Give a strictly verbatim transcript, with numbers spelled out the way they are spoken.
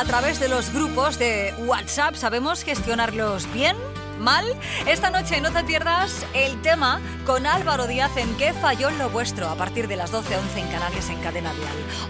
a través de los grupos de WhatsApp. ¿Sabemos gestionarlos bien? ¿Mal? Esta noche no te pierdas el tema con Álvaro Díaz en ¿Qué falló en lo vuestro? A partir de las doce, once en Canarias en Cadena Dial.